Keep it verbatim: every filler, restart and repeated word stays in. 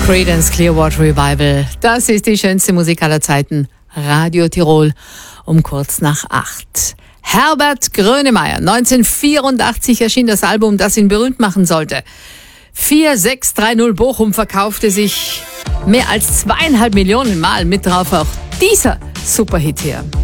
Creedence Clearwater Revival. Das ist die schönste Musik aller Zeiten. Radio Tirol um kurz nach acht. Herbert Grönemeyer. neunzehnhundertvierundachtzig erschien das Album, das ihn berühmt machen sollte. vier sechs drei null Bochum verkaufte sich mehr als zweieinhalb Millionen Mal. Mit drauf auch dieser Superhit hier.